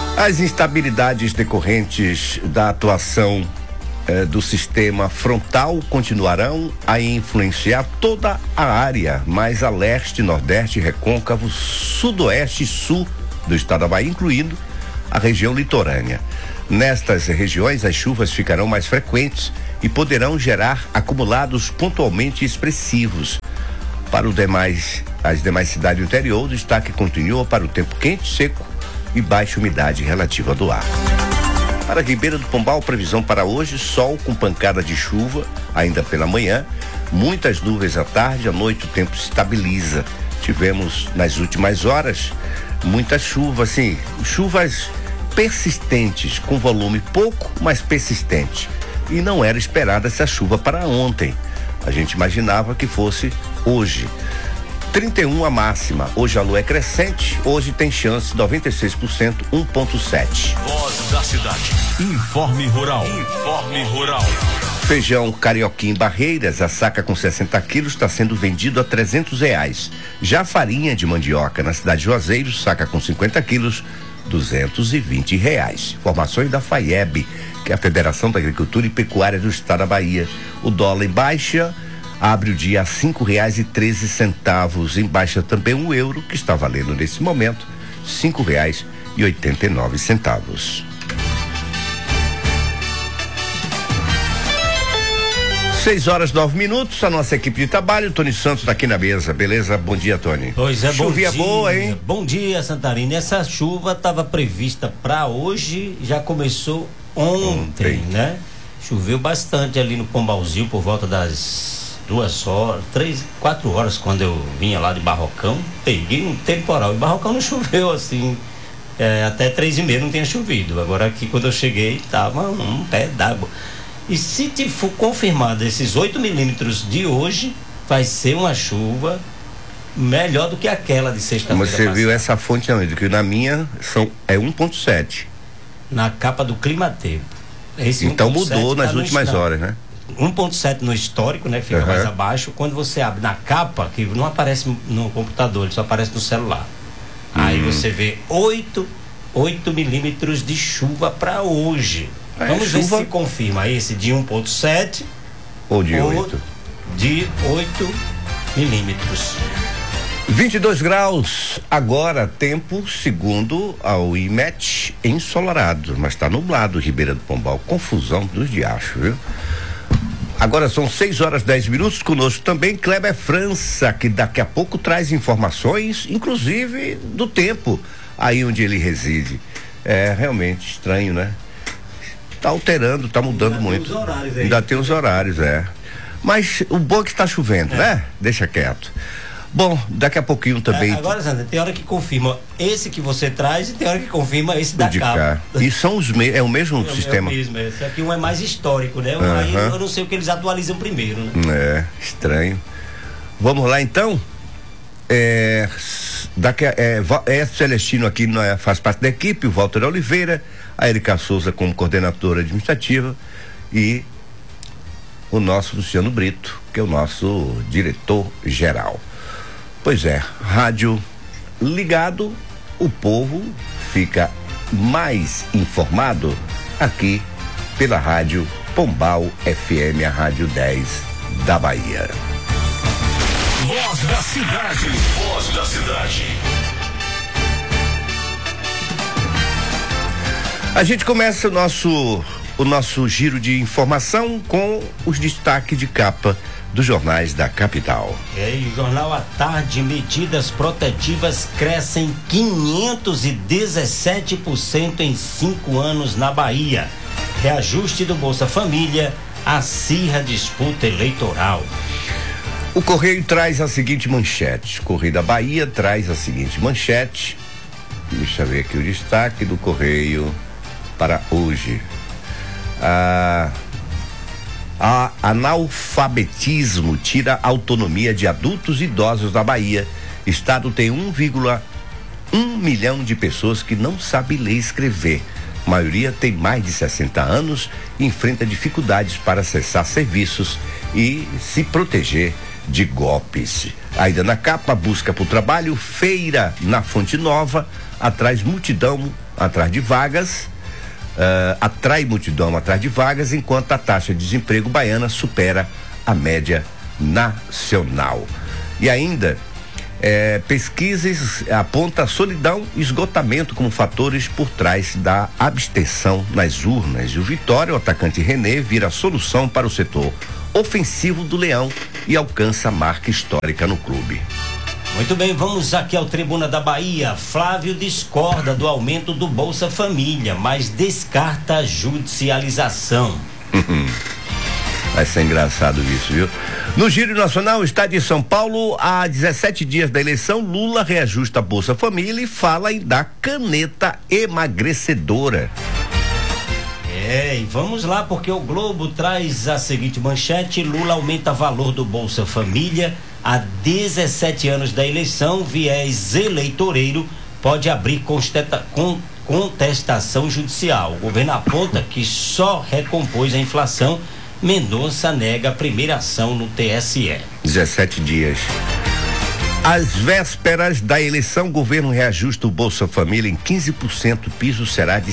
As instabilidades decorrentes da atuação do sistema frontal continuarão a influenciar toda a área mais a leste, nordeste, recôncavo, sudoeste e sul do estado da Bahia, incluindo a região litorânea. Nestas regiões, as chuvas ficarão mais frequentes e poderão gerar acumulados pontualmente expressivos. Para as demais cidades do interior, o destaque continua para o tempo quente, seco e baixa umidade relativa do ar. Para Ribeira do Pombal, previsão para hoje: sol com pancada de chuva ainda pela manhã, muitas nuvens à tarde, à noite o tempo se estabiliza. Tivemos nas últimas horas muita chuva, assim, chuvas persistentes, com volume pouco, mas persistente. E não era esperada essa chuva para ontem. A gente imaginava que fosse hoje. 31 a máxima. Hoje a lua é crescente, hoje tem chance 96%, 1,7. Voz da cidade. Informe Rural. Informe Rural. Feijão carioquinho em Barreiras, a saca com 60 quilos está sendo vendido a R$300. Já a farinha de mandioca na cidade de Juazeiro, saca com 50 quilos, R$220. Informações da FAIEB, que é a Federação da Agricultura e Pecuária do Estado da Bahia. O dólar em baixa abre o dia a R$5,13. Em baixa também o euro, que está valendo nesse momento R$5,89. 6:09. A nossa equipe de trabalho, Tony Santos tá aqui na mesa, beleza? Bom dia, Tony. Pois é, bom dia. Boa, hein? Bom dia, Santarina. Essa chuva estava prevista para hoje, já começou ontem, né? Choveu bastante ali no Pombalzinho por volta das 4 horas, quando eu vinha lá de Barrocão, peguei um temporal. E Barrocão não choveu assim, até 3h30 não tinha chovido. Agora aqui, quando eu cheguei, tava um pé d'água. E se for confirmado esses 8 milímetros de hoje, vai ser uma chuva melhor do que aquela de sexta-feira. Você viu essa fonte onde? Que na minha é 1,7. Na capa do Climatempo. Então mudou nas últimas horas, né? 1,7 no histórico, né? Fica mais abaixo. Quando você abre na capa, que não aparece no computador, ele só aparece no celular. Aí você vê 8 milímetros de chuva para hoje. Vamos ver se confirma esse de 1,7 ou de 8. De 8 milímetros. 22 graus, agora tempo, segundo ao IMET, ensolarado, mas está nublado, Ribeira do Pombal, confusão dos diachos, viu? Agora são 6:10, conosco também Kleber França, que daqui a pouco traz informações, inclusive do tempo, aí onde ele reside. É realmente estranho, né? Tá alterando, tá mudando muito. Ainda tem os horários, Mas o bom é que está chovendo, né? Deixa quieto. Bom, daqui a pouquinho também. Agora, Sandra, tem hora que confirma esse que você traz e tem hora que confirma esse da capa. E são é o mesmo sistema? É o mesmo, esse aqui um é mais histórico, né? Aí eu não sei o que eles atualizam primeiro, né? Estranho. Vamos lá então? Celestino aqui faz parte da equipe, o Walter Oliveira, a Erika Souza como coordenadora administrativa e o nosso Luciano Brito, que é o nosso diretor-geral. Pois é, rádio ligado, o povo fica mais informado aqui pela Rádio Pombal FM, a Rádio 10 da Bahia. Voz da cidade. Voz da cidade. A gente começa o nosso giro de informação com os destaques de capa dos jornais da capital. O Jornal à Tarde: medidas protetivas crescem 517% em 5 anos na Bahia. Reajuste do Bolsa Família acirra disputa eleitoral. O Correio traz a seguinte manchete. Correio da Bahia traz a seguinte manchete. Deixa eu ver aqui o destaque do Correio para hoje. Analfabetismo tira a autonomia de adultos e idosos da Bahia. Estado tem 1,1 milhão de pessoas que não sabem ler e escrever. A maioria tem mais de 60 anos e enfrenta dificuldades para acessar serviços e se proteger de golpes. Ainda na capa, busca por trabalho, feira na Fonte Nova atrai multidão atrás de vagas, enquanto a taxa de desemprego baiana supera a média nacional. E ainda, pesquisas apontam solidão e esgotamento como fatores por trás da abstenção nas urnas. E o Vitória, o atacante René, vira a solução para o setor ofensivo do Leão e alcança a marca histórica no clube. Muito bem, vamos aqui ao Tribuna da Bahia. Flávio discorda do aumento do Bolsa Família, mas descarta a judicialização. Vai ser engraçado isso, viu? No Giro Nacional, estado de São Paulo, há 17 dias da eleição, Lula reajusta a Bolsa Família e fala em dar caneta emagrecedora. E vamos lá, porque o Globo traz a seguinte manchete: Lula aumenta valor do Bolsa Família. Há 17 anos da eleição, viés eleitoreiro pode abrir contestação judicial. O governo aponta que só recompôs a inflação. Mendonça nega a primeira ação no TSE. 17 dias. Às vésperas da eleição, o governo reajusta o Bolsa Família em 15%. O piso será de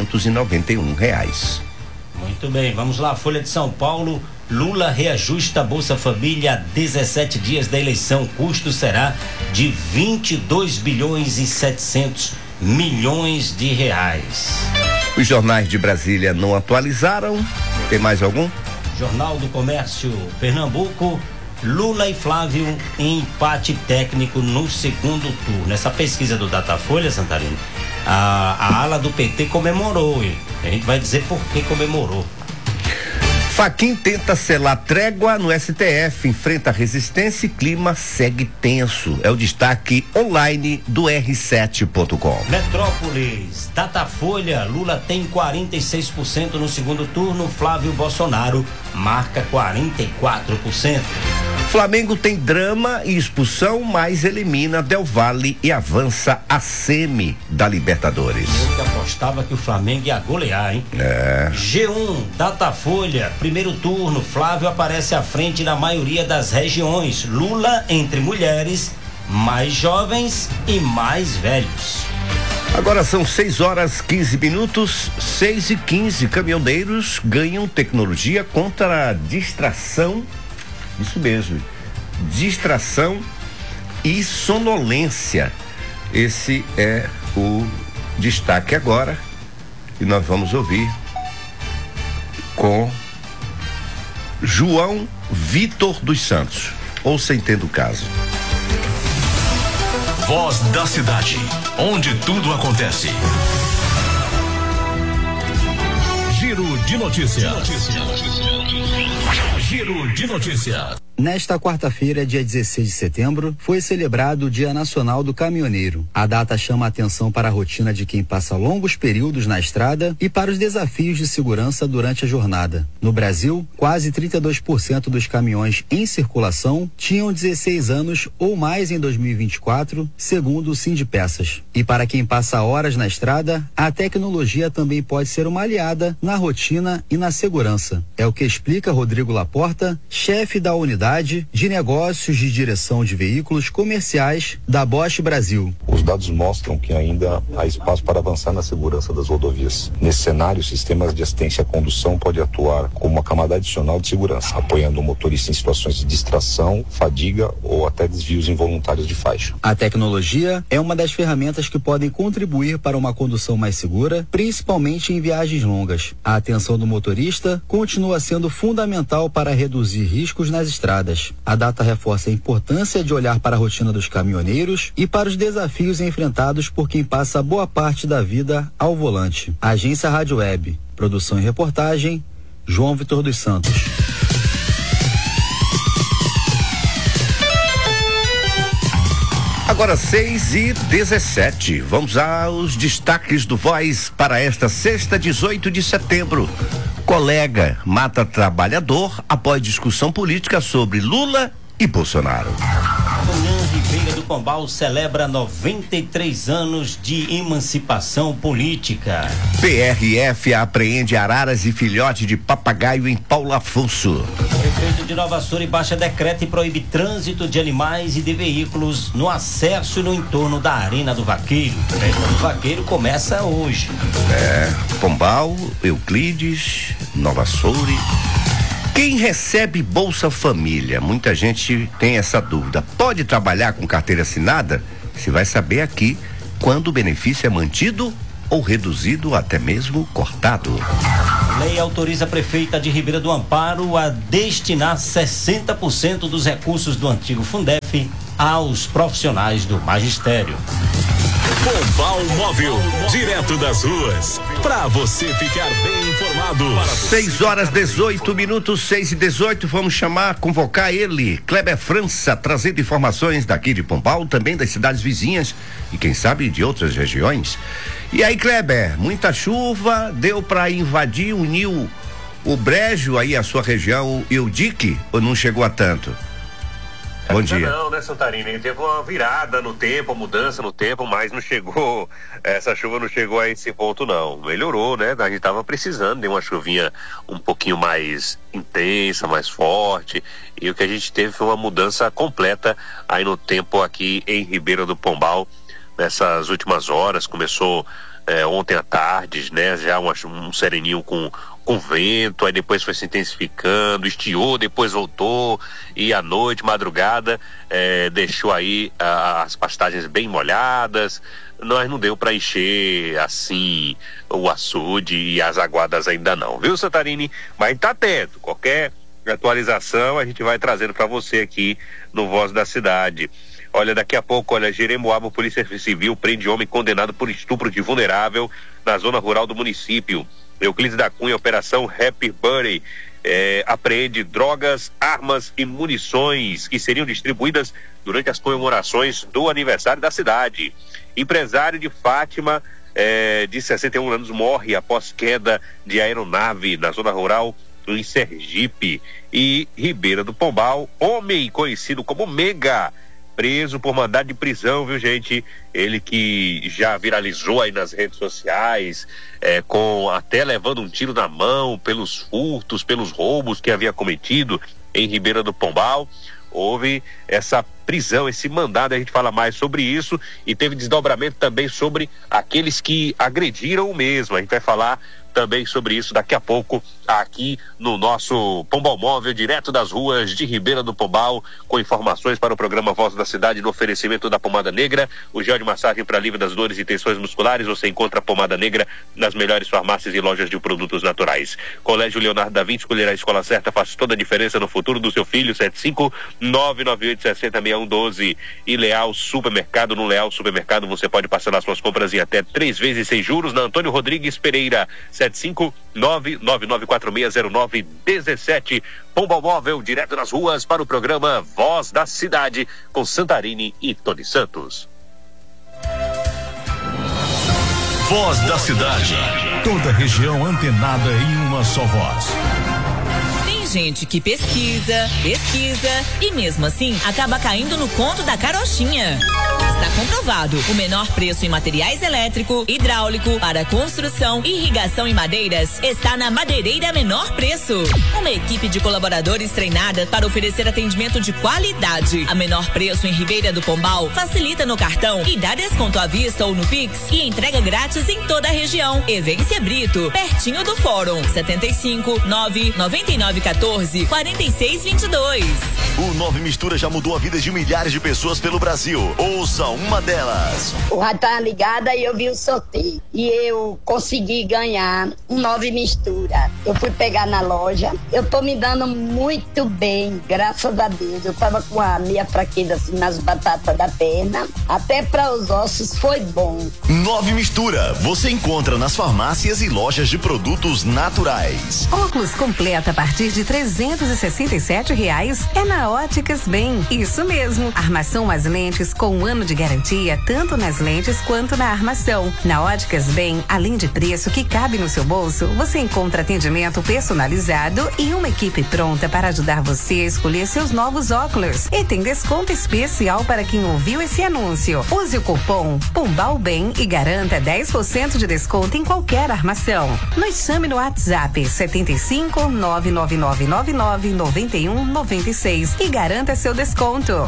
R$691. Muito bem, vamos lá, Folha de São Paulo. Lula reajusta a Bolsa Família há 17 dias da eleição. O custo será de 22 bilhões e 700 milhões de reais. Os jornais de Brasília não atualizaram. Tem mais algum? Jornal do Comércio, Pernambuco. Lula e Flávio em empate técnico no segundo turno. Essa pesquisa do Datafolha, Santarino, a ala do PT comemorou, hein? A gente vai dizer por que comemorou. Fachin tenta selar trégua no STF, enfrenta resistência e clima segue tenso. É o destaque online do R7.com. Metrópolis, Datafolha, Lula tem 46% no segundo turno, Flávio Bolsonaro marca 44%. Flamengo tem drama e expulsão, mas elimina Del Valle e avança a semi da Libertadores. Eu que apostava que o Flamengo ia golear, hein? G1, Datafolha, primeiro turno, Flávio aparece à frente na maioria das regiões. Lula entre mulheres, mais jovens e mais velhos. Agora são 6h15, 6h15. Caminhoneiros ganham tecnologia contra a distração. Isso mesmo, distração e sonolência. Esse é o destaque agora e nós vamos ouvir com João Vitor dos Santos. Ouça, entenda o caso. Voz da cidade, onde tudo acontece. Giro de notícias. Giro de notícias. Nesta quarta-feira, dia 16 de setembro, foi celebrado o Dia Nacional do Caminhoneiro. A data chama a atenção para a rotina de quem passa longos períodos na estrada e para os desafios de segurança durante a jornada. No Brasil, quase 32% dos caminhões em circulação tinham 16 anos ou mais em 2024, segundo o Sindipeças. E para quem passa horas na estrada, a tecnologia também pode ser uma aliada na rotina e na segurança. É o que explica Rodrigo Laporta, chefe da unidade de negócios de direção de veículos comerciais da Bosch Brasil. Os dados mostram que ainda há espaço para avançar na segurança das rodovias. Nesse cenário, sistemas de assistência à condução podem atuar como uma camada adicional de segurança, apoiando o motorista em situações de distração, fadiga ou até desvios involuntários de faixa. A tecnologia é uma das ferramentas que podem contribuir para uma condução mais segura, principalmente em viagens longas. A atenção do motorista continua sendo fundamental para reduzir riscos nas estradas. A data reforça a importância de olhar para a rotina dos caminhoneiros e para os desafios enfrentados por quem passa boa parte da vida ao volante. Agência Rádio Web, produção e reportagem, João Vitor dos Santos. Agora 6h17. Vamos aos destaques do Voz para esta sexta, 18 de setembro. Colega mata trabalhador após discussão política sobre Lula e Bolsonaro. Amanhã, Ribeira do Pombal celebra 93 anos de emancipação política. PRF apreende araras e filhote de papagaio em Paulo Afonso. O prefeito de Nova Açores baixa decreto e proíbe trânsito de animais e de veículos no acesso e no entorno da Arena do Vaqueiro. A Festa do Vaqueiro começa hoje. Pombal, Euclides, Nova Açores. Quem recebe Bolsa Família? Muita gente tem essa dúvida. Pode trabalhar com carteira assinada? Você vai saber aqui quando o benefício é mantido ou reduzido, até mesmo cortado. Lei autoriza a prefeita de Ribeira do Amparo a destinar 60% dos recursos do antigo Fundef aos profissionais do magistério. Pombal Móvel, direto das ruas, pra você ficar bem informado. 6h18, 6h18, vamos convocar ele, Kleber França, trazendo informações daqui de Pombal, também das cidades vizinhas e quem sabe de outras regiões. E aí, Kleber, muita chuva, deu pra invadir, uniu o brejo aí a sua região e o dique, ou não chegou a tanto? Bom dia. Não, né, Santarém? Teve uma virada no tempo, mudança no tempo, mas não chegou, essa chuva não chegou a esse ponto não. Melhorou, né? A gente tava precisando de uma chuvinha um pouquinho mais intensa, mais forte, e o que a gente teve foi uma mudança completa aí no tempo aqui em Ribeira do Pombal, nessas últimas horas. Começou ontem à tarde, né? Já um sereninho com vento, aí depois foi se intensificando, estiou, depois voltou, e à noite, madrugada, deixou aí as pastagens bem molhadas. Nós não deu para encher assim o açude e as aguadas ainda não, viu, Santarini? Mas tá atento, qualquer atualização a gente vai trazendo para você aqui no Voz da Cidade. Olha, daqui a pouco, Jeremoabo, Polícia Civil prende homem condenado por estupro de vulnerável na zona rural do município. Euclides da Cunha, Operação Happy Birthday, apreende drogas, armas e munições que seriam distribuídas durante as comemorações do aniversário da cidade. Empresário de Fátima, de 61 anos, morre após queda de aeronave na zona rural em Sergipe. E Ribeira do Pombal, homem conhecido como Mega, preso por mandado de prisão, viu, gente? Ele que já viralizou aí nas redes sociais, até levando um tiro na mão pelos furtos, pelos roubos que havia cometido em Ribeira do Pombal. Houve essa prisão, esse mandado, a gente fala mais sobre isso, e teve desdobramento também sobre aqueles que agrediram o mesmo. A gente vai falar também sobre isso daqui a pouco aqui no nosso Pombal Móvel, direto das ruas de Ribeira do Pombal, com informações para o programa Voz da Cidade, no oferecimento da Pomada Negra, o gel de massagem para alívio das dores e tensões musculares. Você encontra a Pomada Negra nas melhores farmácias e lojas de produtos naturais. Colégio Leonardo da Vinci, escolher a escola certa faz toda a diferença no futuro do seu filho. 75998606112. E Leal Supermercado, no Leal Supermercado você pode parcelar suas compras em até 3 vezes sem juros. Na Antônio Rodrigues Pereira, 75999460917. Pombal Móvel, direto nas ruas, para o programa Voz da Cidade, com Santarini e Tony Santos. Voz da Cidade. Toda região antenada em uma só voz. Gente que pesquisa e mesmo assim acaba caindo no conto da carochinha. Está comprovado, o menor preço em materiais elétrico, hidráulico, para construção, irrigação e madeiras está na Madeireira Menor Preço. Uma equipe de colaboradores treinada para oferecer atendimento de qualidade. A menor preço em Ribeira do Pombal facilita no cartão e dá desconto à vista ou no Pix e entrega grátis em toda a região. Evência Brito, pertinho do Fórum, 75-99914-4622. O Nove Mistura já mudou a vida de milhares de pessoas pelo Brasil. Ouça uma delas. O rádio tá ligada e eu vi o sorteio. E eu consegui ganhar um Nove Mistura. Eu fui pegar na loja. Eu tô me dando muito bem, graças a Deus. Eu tava com a minha fraqueza assim nas batatas da perna. Até para os ossos foi bom. Nove Mistura. Você encontra nas farmácias e lojas de produtos naturais. Óculos completa a partir de R$367 é na na Óticas Bem. Isso mesmo, armação mais lentes com 1 ano de garantia, tanto nas lentes quanto na armação. Na Óticas Bem, além de preço que cabe no seu bolso, você encontra atendimento personalizado e uma equipe pronta para ajudar você a escolher seus novos óculos. E tem desconto especial para quem ouviu esse anúncio. Use o cupom POMBALBEM e garanta 10% de desconto em qualquer armação. Nos chame no WhatsApp 75 99999 9196 e garanta seu desconto.